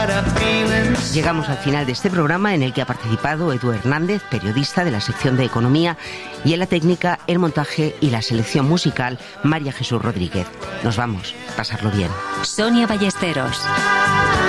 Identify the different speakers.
Speaker 1: Llegamos al final de este programa en el que ha participado Edu Hernández, periodista de la sección de Economía, y en la técnica, el montaje y la selección musical, María Jesús Rodríguez. Nos vamos, pasarlo bien.
Speaker 2: Sonia Ballesteros.